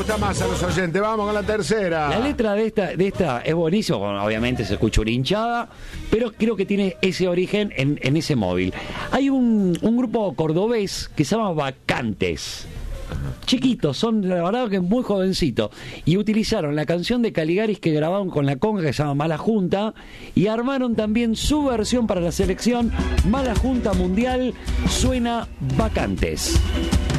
gusta más a los oyentes. Vamos con la tercera. La letra de esta es buenísimo, obviamente se escucha una hinchada, pero creo que tiene ese origen en ese móvil. Hay un grupo cordobés que se llama Vacantes. Chiquitos, son la verdad que muy jovencitos, y utilizaron la canción de Caligaris que grabaron con la conga que se llama Mala Junta, y armaron también su versión para la selección Mala Junta Mundial. Suena Vacantes.